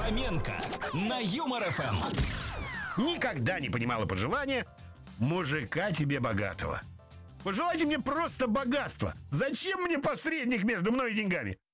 Фоменко на Юмор ФМ. Никогда не понимала пожелания мужика тебе богатого. Пожелайте мне просто богатства. Зачем мне посредник между мной и деньгами?